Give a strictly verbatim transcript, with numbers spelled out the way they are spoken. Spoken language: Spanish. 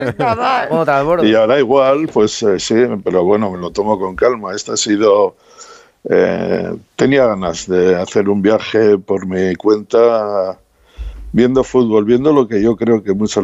¿Cómo te desbordo? Y ahora igual, pues eh, sí, pero bueno, me lo tomo con calma. Esta ha sido... Eh, tenía ganas de hacer un viaje por mi cuenta viendo fútbol, viendo lo que yo creo que muchos